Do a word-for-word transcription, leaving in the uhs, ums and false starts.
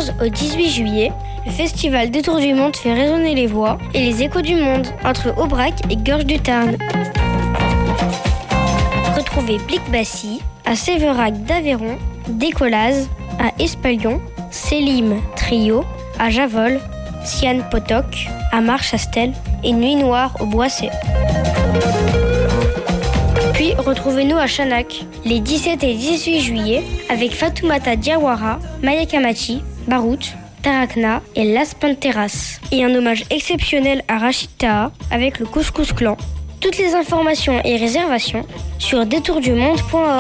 onze au dix-huit juillet, le festival Détour du Monde fait résonner les voix et les échos du monde entre Aubrac et Gorges du Tarn. Retrouvez Blic-Bassy à Séverac d'Aveyron, Décollaz à Espalion, Selim Trio à Javol, Siane Potoc à Marchastel et Nuit Noire au Boissé. Puis retrouvez-nous à Chanac les dix-sept et dix-huit juillet avec Fatoumata Diawara, Maya Kamachi, Barout, Tarakna et Las Panteras. Et un hommage exceptionnel à Rachid Taha avec le Couscous Clan. Toutes les informations et réservations sur détour du monde point org.